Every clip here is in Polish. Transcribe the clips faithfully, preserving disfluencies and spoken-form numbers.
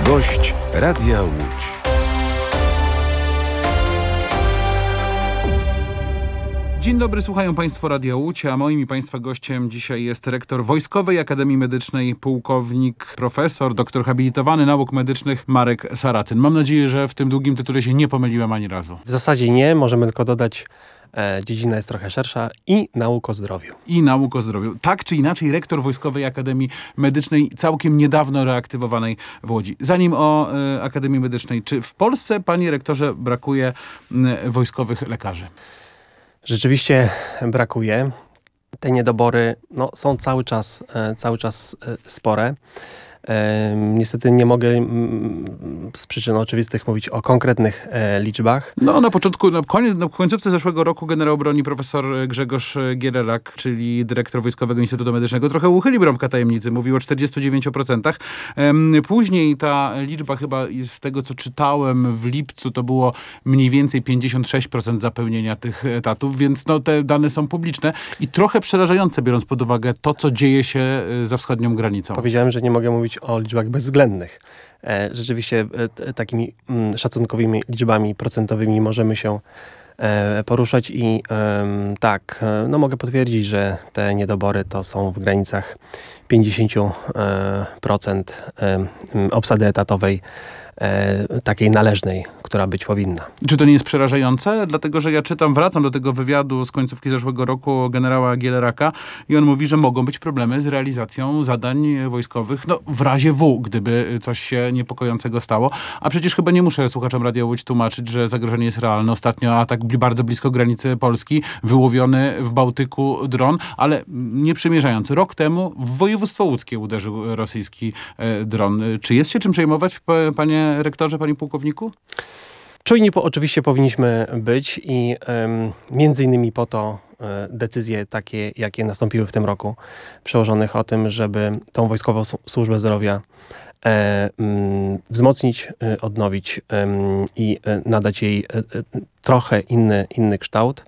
Gość Radia Łódź. Dzień dobry, słuchają Państwo Radia Łódź, a moim i Państwa gościem dzisiaj jest rektor Wojskowej Akademii Medycznej, pułkownik, profesor, doktor habilitowany nauk medycznych Marek Saracyn. Mam nadzieję, że w tym długim tytule się nie pomyliłem ani razu. W zasadzie nie, możemy tylko dodać, e, dziedzina jest trochę szersza i nauk o zdrowiu. I nauk o zdrowiu. Tak czy inaczej, rektor Wojskowej Akademii Medycznej, całkiem niedawno reaktywowanej w Łodzi. Zanim o e, Akademii Medycznej, czy w Polsce, panie rektorze, brakuje m, wojskowych lekarzy? Rzeczywiście brakuje. Te niedobory no, są cały czas, e, cały czas e, spore. E, niestety nie mogę m, z przyczyn oczywistych mówić o konkretnych e, liczbach. No na początku, na, koniec, na końcówce zeszłego roku generał broni profesor Grzegorz Gierelak, czyli dyrektor Wojskowego Instytutu Medycznego, trochę uchylił rąbka tajemnicy, mówił o czterdziestu dziewięciu procentach. Później ta liczba chyba z tego, co czytałem w lipcu, to było mniej więcej pięćdziesiąt sześć procent zapełnienia tych etatów, więc no, te dane są publiczne i trochę przerażające, biorąc pod uwagę to, co dzieje się za wschodnią granicą. Powiedziałem, że nie mogę mówić o liczbach bezwzględnych. E, rzeczywiście e, takimi m, szacunkowymi liczbami procentowymi możemy się e, poruszać i e, tak, e, no mogę potwierdzić, że te niedobory to są w granicach pięćdziesiąt procent e, obsady etatowej e, takiej należnej, która być powinna. Czy to nie jest przerażające? Dlatego, że ja czytam, wracam do tego wywiadu z końcówki zeszłego roku generała Gierelaka i on mówi, że mogą być problemy z realizacją zadań wojskowych, no w razie W, gdyby coś się niepokojącego stało. A przecież chyba nie muszę słuchaczom Radia Łódź tłumaczyć, że zagrożenie jest realne. Ostatnio atak bardzo blisko granicy Polski, wyłowiony w Bałtyku dron, ale nie przymierzający. Rok temu w województwo łódzkie uderzył rosyjski e, dron. Czy jest się czym przejmować, p- panie rektorze, panie pułkowniku? Czujni po, oczywiście powinniśmy być i um, między innymi po to e, decyzje takie, jakie nastąpiły w tym roku, przełożonych o tym, żeby tą Wojskową S- Służbę Zdrowia e, m, wzmocnić, e, odnowić e, i e, nadać jej e, e, trochę inny, inny kształt.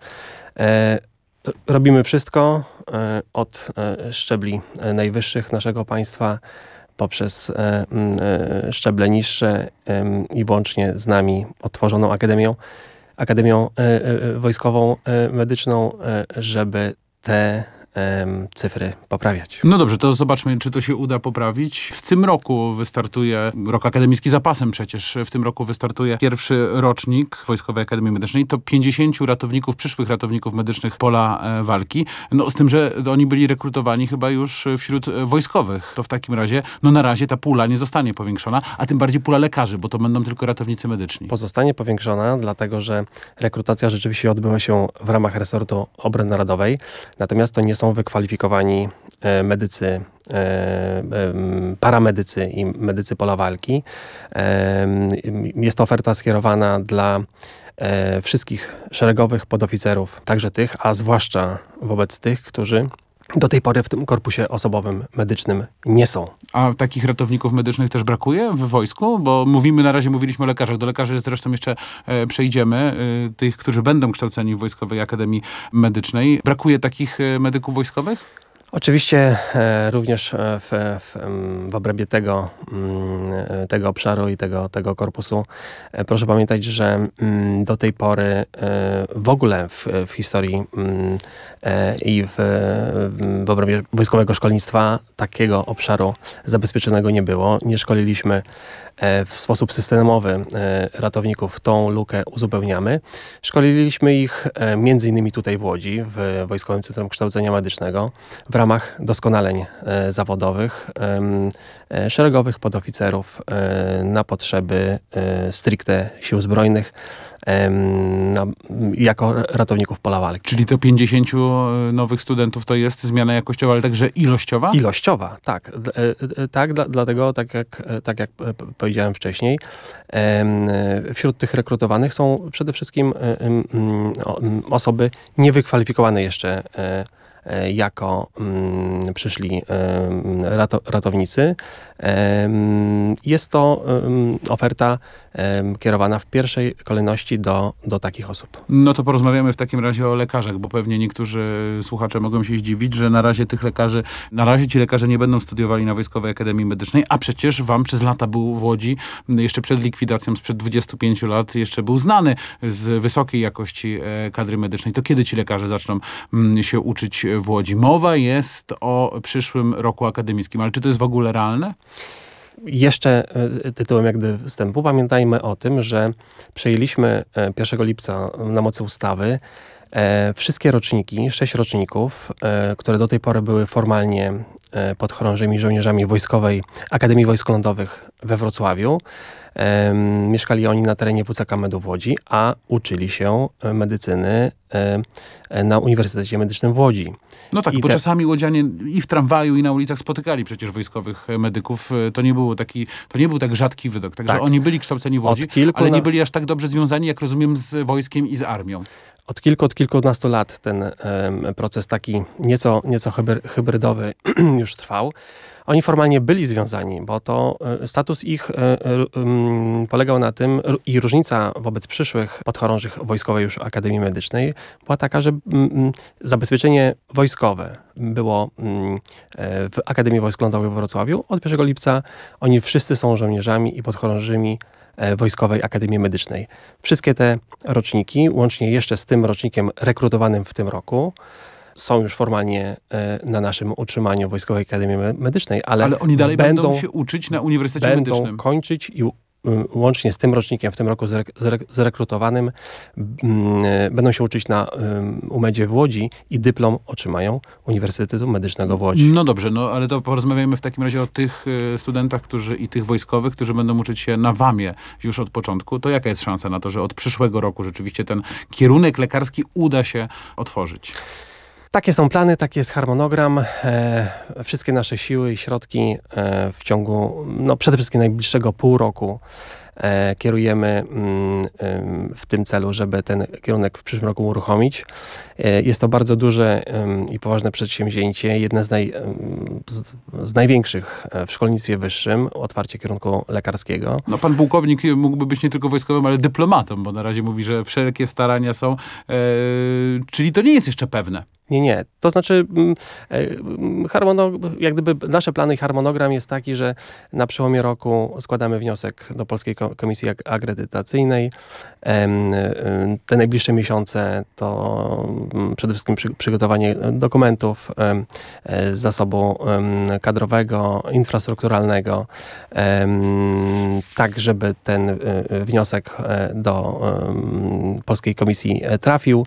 E, robimy wszystko e, od e, szczebli e, najwyższych naszego państwa, poprzez e, e, szczeble niższe e, i włącznie z nami otworzoną Akademią, Akademią e, e, Wojskową e, Medyczną, e, żeby te e, cyfry poprawiać. No dobrze, to zobaczmy, czy to się uda poprawić. W tym roku wystartuje, rok akademicki zapasem przecież, w tym roku wystartuje pierwszy rocznik Wojskowej Akademii Medycznej. To pięćdziesięciu ratowników, przyszłych ratowników medycznych pola e, walki. No z tym, że oni byli rekrutowani chyba już wśród wojskowych. To w takim razie, no na razie ta pula nie zostanie powiększona, a tym bardziej pula lekarzy, bo to będą tylko ratownicy medyczni. Pozostanie powiększona, dlatego że rekrutacja rzeczywiście odbyła się w ramach resortu obrony narodowej, natomiast to nie są wykwalifikowani e, medycy, e, e, paramedycy i medycy pola walki. E, jest to oferta skierowana dla e, wszystkich szeregowych podoficerów, także tych, a zwłaszcza wobec tych, którzy do tej pory w tym korpusie osobowym medycznym nie są. A takich ratowników medycznych też brakuje w wojsku? Bo mówimy, na razie mówiliśmy o lekarzach. Do lekarzy zresztą jeszcze e, przejdziemy. E, tych, którzy będą kształceni w Wojskowej Akademii Medycznej. Brakuje takich e, medyków wojskowych? Oczywiście e, również w, w, w obrębie tego, m, tego obszaru i tego, tego korpusu e, proszę pamiętać, że m, do tej pory e, w ogóle w, w historii m, e, i w, w obrębie wojskowego szkolnictwa takiego obszaru zabezpieczonego nie było. Nie szkoliliśmy e, w sposób systemowy e, ratowników. Tą lukę uzupełniamy. Szkoliliśmy ich e, między innymi tutaj w Łodzi, w Wojskowym Centrum Kształcenia Medycznego, w ramach doskonaleń e, zawodowych e, szeregowych podoficerów e, na potrzeby e, stricte sił zbrojnych e, na, jako ratowników pola walki. Czyli to pięćdziesięciu nowych studentów to jest zmiana jakościowa, ale także ilościowa? Ilościowa, tak. D- e, tak, dla, dlatego, tak jak, tak jak p- powiedziałem wcześniej, e, wśród tych rekrutowanych są przede wszystkim e, e, osoby niewykwalifikowane jeszcze e, jako mm, przyszli y, rato, ratownicy. Jest to oferta kierowana w pierwszej kolejności do, do takich osób. No to porozmawiamy w takim razie o lekarzach, bo pewnie niektórzy słuchacze mogą się zdziwić, że na razie tych lekarzy, na razie ci lekarze nie będą studiowali na Wojskowej Akademii Medycznej, a przecież wam przez lata był w Łodzi, jeszcze przed likwidacją, sprzed dwudziestu pięciu lat, jeszcze był znany z wysokiej jakości kadry medycznej. To kiedy ci lekarze zaczną się uczyć w Łodzi? Mowa jest o przyszłym roku akademickim, ale czy to jest w ogóle realne? Jeszcze tytułem jak gdyby wstępu pamiętajmy o tym, że przejęliśmy pierwszego lipca na mocy ustawy wszystkie roczniki, sześć roczników, które do tej pory były formalnie podchorążymi żołnierzami Wojskowej Akademii Wojsk Lądowych we Wrocławiu. Mieszkali oni na terenie W C K Medu w Łodzi, a uczyli się medycyny na Uniwersytecie Medycznym w Łodzi. No tak, I bo te... czasami łodzianie i w tramwaju, i na ulicach spotykali przecież wojskowych medyków. To nie, było taki, to nie był tak rzadki wydok. Także tak. oni byli kształceni w Łodzi, ale na... nie byli aż tak dobrze związani, jak rozumiem, z wojskiem i z armią. Od kilku, od kilkunastu lat ten um, proces taki nieco, nieco hybrydowy już trwał. Oni formalnie byli związani, bo to status ich um, polegał na tym i różnica wobec przyszłych podchorążych Wojskowej już Akademii Medycznej była taka, że um, zabezpieczenie wojskowe było um, w Akademii Wojsk Lądowych w Wrocławiu. Od pierwszego lipca oni wszyscy są żołnierzami i podchorążymi Wojskowej Akademii Medycznej. Wszystkie te roczniki, łącznie jeszcze z tym rocznikiem rekrutowanym w tym roku, są już formalnie na naszym utrzymaniu Wojskowej Akademii Medycznej, ale, ale oni dalej będą, będą się uczyć na Uniwersytecie będą Medycznym. kończyć i łącznie z tym rocznikiem w tym roku zrekrutowanym będą się uczyć na umedzie w Łodzi i dyplom otrzymają Uniwersytetu Medycznego w Łodzi. No dobrze, no ale to porozmawiajmy w takim razie o tych studentach, którzy i tych wojskowych, którzy będą uczyć się na wamie już od początku. To jaka jest szansa na to, że od przyszłego roku rzeczywiście ten kierunek lekarski uda się otworzyć? Takie są plany, taki jest harmonogram. E, wszystkie nasze siły i środki e, w ciągu, no przede wszystkim najbliższego pół roku e, kierujemy mm, e, w tym celu, żeby ten kierunek w przyszłym roku uruchomić. E, jest to bardzo duże e, i poważne przedsięwzięcie, jedne z, naj, e, z, z największych w szkolnictwie wyższym, otwarcie kierunku lekarskiego. No pan pułkownik mógłby być nie tylko wojskowym, ale dyplomatą, bo na razie mówi, że wszelkie starania są, e, czyli to nie jest jeszcze pewne. Nie, nie. To znaczy harmonogram, jak gdyby nasze plany i harmonogram jest taki, że na przełomie roku składamy wniosek do Polskiej Komisji Akredytacyjnej. Te najbliższe miesiące to przede wszystkim przygotowanie dokumentów z zasobu kadrowego, infrastrukturalnego, tak żeby ten wniosek do Polskiej Komisji trafił.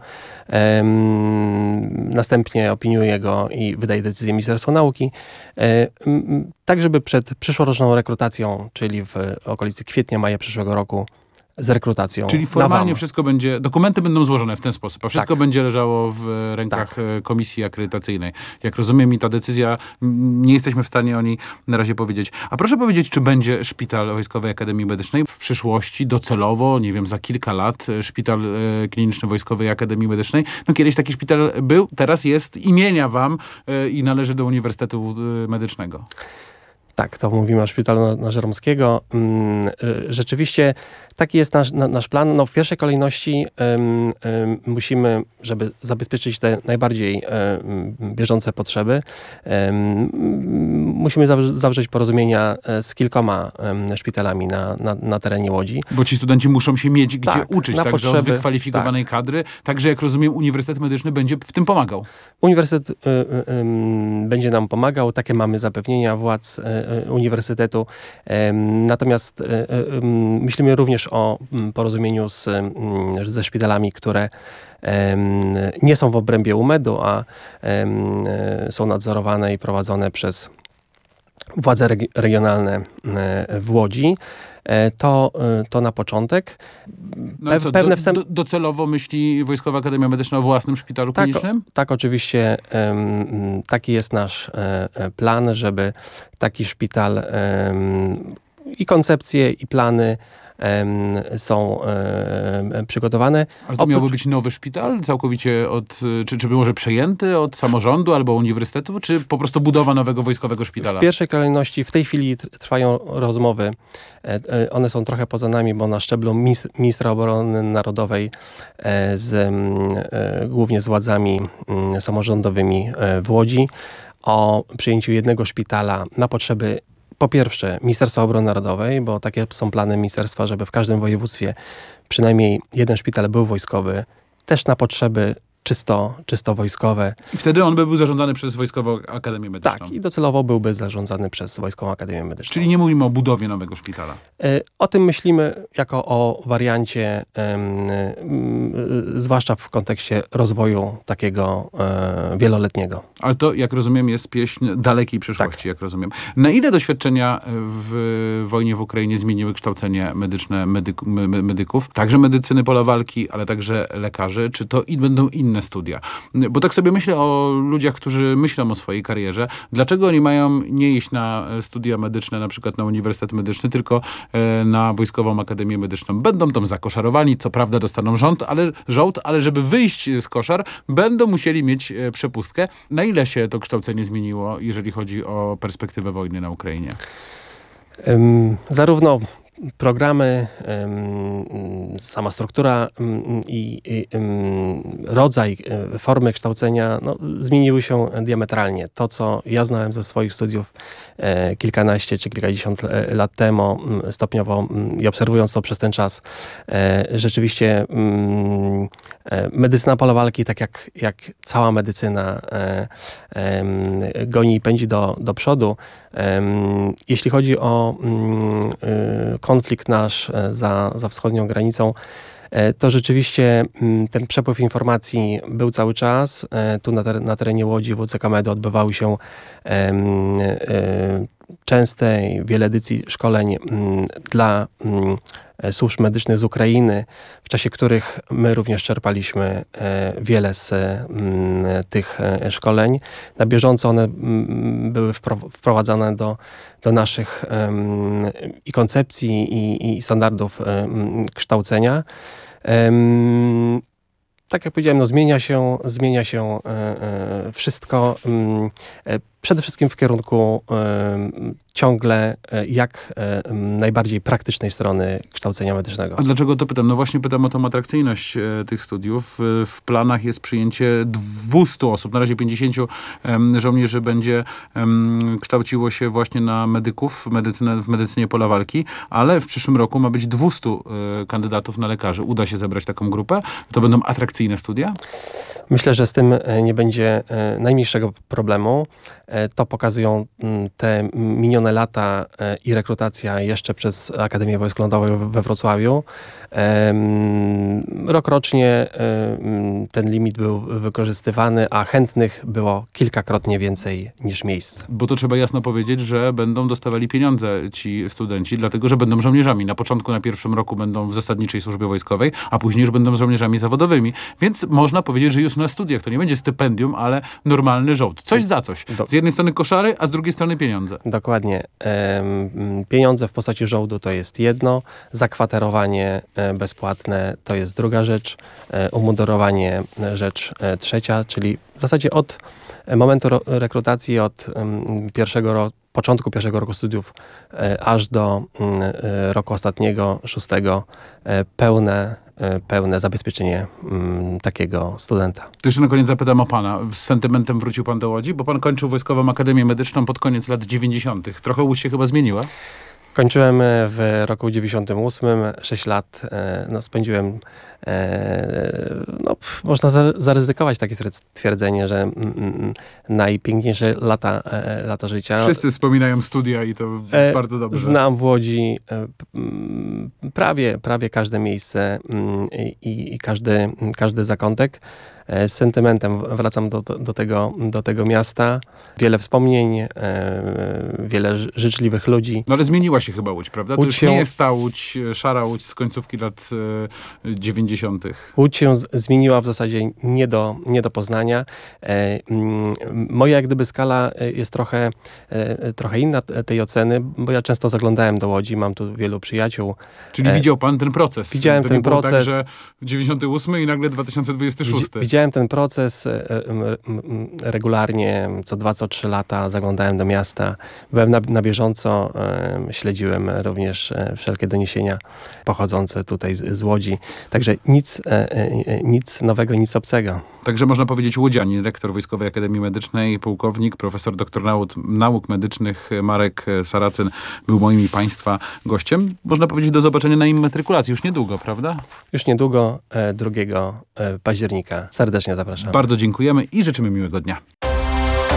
Następnie opiniuje go i wydaje decyzję Ministerstwo Nauki, tak żeby przed przyszłoroczną rekrutacją, czyli w okolicy kwietnia, maja przyszłego roku, z rekrutacją. Czyli formalnie wszystko będzie, dokumenty będą złożone w ten sposób, a wszystko tak. będzie leżało w rękach tak. Komisji Akredytacyjnej. Jak rozumiem, i ta decyzja, nie jesteśmy w stanie o niej na razie powiedzieć. A proszę powiedzieć, czy będzie szpital Wojskowej Akademii Medycznej w przyszłości docelowo, nie wiem, za kilka lat, szpital kliniczny Wojskowej Akademii Medycznej? No kiedyś taki szpital był, teraz jest imienia wam i należy do Uniwersytetu Medycznego. Tak, to mówimy o szpitalu na Żeromskiego. Rzeczywiście taki jest nasz, nasz plan. No, w pierwszej kolejności um, um, musimy, żeby zabezpieczyć te najbardziej um, bieżące potrzeby, um, musimy zawrzeć porozumienia z kilkoma um, szpitalami na, na, na terenie Łodzi. Bo ci studenci muszą się mieć gdzie tak, uczyć, także potrzeby, od wykwalifikowanej tak. kadry. Także jak rozumiem, Uniwersytet Medyczny będzie w tym pomagał. Uniwersytet y, y, y, będzie nam pomagał. Takie mamy zapewnienia władz y, y, Uniwersytetu. Y, natomiast y, y, myślimy również o porozumieniu z, ze szpitalami, które nie są w obrębie umedu, a są nadzorowane i prowadzone przez władze regionalne w Łodzi. To, to na początek. No Pe- co, pewne wstęp... do, docelowo myśli Wojskowa Akademia Medyczna o własnym szpitalu tak, klinicznym? Tak, oczywiście. Taki jest nasz plan, żeby taki szpital i koncepcje, i plany są e, przygotowane. Ale to Oprócz... miałby być nowy szpital? Całkowicie od, czy, czy może przejęty od samorządu albo uniwersytetu? Czy po prostu budowa nowego wojskowego szpitala? W pierwszej kolejności w tej chwili trwają rozmowy. One są trochę poza nami, bo na szczeblu ministra obrony narodowej z, głównie z władzami samorządowymi w Łodzi o przyjęciu jednego szpitala na potrzeby po pierwsze Ministerstwa Obrony Narodowej, bo takie są plany ministerstwa, żeby w każdym województwie przynajmniej jeden szpital był wojskowy, też na potrzeby czysto, czysto wojskowe. I wtedy on by był zarządzany przez Wojskową Akademię Medyczną. Tak, i docelowo byłby zarządzany przez Wojskową Akademię Medyczną. Czyli nie mówimy o budowie nowego szpitala. O tym myślimy jako o wariancie, zwłaszcza w kontekście rozwoju takiego wieloletniego. Ale to, jak rozumiem, jest pieśń dalekiej przyszłości, tak. jak rozumiem. Na ile doświadczenia w wojnie w Ukrainie zmieniły kształcenie medyczne medyk- medyków? Także medycyny pola walki, ale także lekarzy. Czy to i będą inne studia? Bo tak sobie myślę o ludziach, którzy myślą o swojej karierze. Dlaczego oni mają nie iść na studia medyczne, na przykład na Uniwersytet Medyczny, tylko na Wojskową Akademię Medyczną? Będą tam zakoszarowani, co prawda dostaną rząd, ale, żołd, ale żeby wyjść z koszar, będą musieli mieć przepustkę. Na ile się to kształcenie zmieniło, jeżeli chodzi o perspektywę wojny na Ukrainie? Um, zarówno programy, sama struktura i, i rodzaj, formy kształcenia no, zmieniły się diametralnie. To, co ja znałem ze swoich studiów kilkanaście czy kilkadziesiąt lat temu, stopniowo i obserwując to przez ten czas, rzeczywiście medycyna pola walki, tak jak, jak cała medycyna, goni i pędzi do, do przodu. Jeśli chodzi o konflikt nasz za, za wschodnią granicą, to rzeczywiście ten przepływ informacji był cały czas. Tu na, ter- na terenie Łodzi w U C K Medu odbywały się częste i wiele edycji szkoleń dla służb medycznych z Ukrainy, w czasie których my również czerpaliśmy wiele z tych szkoleń. Na bieżąco one były wprowadzane do, do naszych i koncepcji, i, i standardów kształcenia. Tak jak powiedziałem, no zmienia się, zmienia się wszystko. Przede wszystkim w kierunku ciągle jak najbardziej praktycznej strony kształcenia medycznego. A dlaczego to pytam? No właśnie pytam o tą atrakcyjność tych studiów. W planach jest przyjęcie dwieście osób. Na razie pięćdziesięciu żołnierzy będzie kształciło się właśnie na medyków medycynę, w medycynie pola walki, ale w przyszłym roku ma być dwieście kandydatów na lekarzy. Uda się zebrać taką grupę? To będą atrakcyjne studia? Myślę, że z tym nie będzie najmniejszego problemu. To pokazują te minione lata i rekrutacja jeszcze przez Akademię Wojsk Lądowych we Wrocławiu. Rokrocznie ten limit był wykorzystywany, a chętnych było kilkakrotnie więcej niż miejsc. Bo to trzeba jasno powiedzieć, że będą dostawali pieniądze ci studenci, dlatego że będą żołnierzami. Na początku, na pierwszym roku będą w zasadniczej służbie wojskowej, a później już będą żołnierzami zawodowymi. Więc można powiedzieć, że już na studiach to nie będzie stypendium, ale normalny żołd. Coś za coś. Z jednej strony koszary, a z drugiej strony pieniądze. Dokładnie. Pieniądze w postaci żołdu to jest jedno, zakwaterowanie bezpłatne to jest druga rzecz, umundurowanie rzecz trzecia, czyli w zasadzie od momentu rekrutacji, od pierwszego roku, początku pierwszego roku studiów aż do roku ostatniego, szóstego, pełne, pełne zabezpieczenie takiego studenta. To jeszcze na koniec zapytam o pana. Z sentymentem wrócił pan do Łodzi? Bo pan kończył Wojskową Akademię Medyczną pod koniec lat dziewięćdziesiątych. Trochę Łódź się chyba zmieniła? Kończyłem w roku dziewięćdziesiątym ósmym, sześć lat no, spędziłem, e, no, można za, zaryzykować takie twierdzenie, że mm, najpiękniejsze lata, e, lata życia. Wszyscy wspominają studia i to e, bardzo dobrze. Znam w Łodzi e, prawie, prawie każde miejsce i, i każdy, każdy zakątek. z sentymentem wracam do, do, do, tego, do tego miasta. Wiele wspomnień, wiele życzliwych ludzi. No ale zmieniła się chyba Łódź, prawda? To Łódź już się... nie jest ta Łódź, szara Łódź z końcówki lat dziewięćdziesiątych. Łódź się zmieniła w zasadzie nie do, nie do poznania. Moja jak gdyby skala jest trochę, trochę inna tej oceny, bo ja często zaglądałem do Łodzi, mam tu wielu przyjaciół. Czyli e... widział pan ten proces? Widziałem to ten nie było proces. Tak, że dziewięćdziesiąty ósmy i nagle dwa tysiące dwudziesty szósty. Widziałem ten proces regularnie, co dwa, co trzy lata zaglądałem do miasta. Byłem na, na bieżąco, śledziłem również wszelkie doniesienia pochodzące tutaj z, z Łodzi. Także nic, nic nowego, nic obcego. Także można powiedzieć łodzianin, rektor Wojskowej Akademii Medycznej, pułkownik, profesor doktor nauk, nauk medycznych Marek Saracyn był moim i państwa gościem. Można powiedzieć do zobaczenia na immatrykulacji już niedługo, prawda? Już niedługo, drugiego października. Serdecznie zapraszam. Bardzo dziękujemy i życzymy miłego dnia.